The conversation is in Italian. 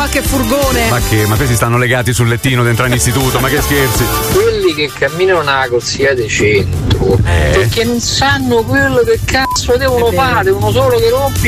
qualche furgone. Ma questi stanno legati sul lettino dentro all'istituto, ma che scherzi. Quelli che camminano nella corsia di centro perché non sanno quello che cazzo devono fare, devono solo che rompi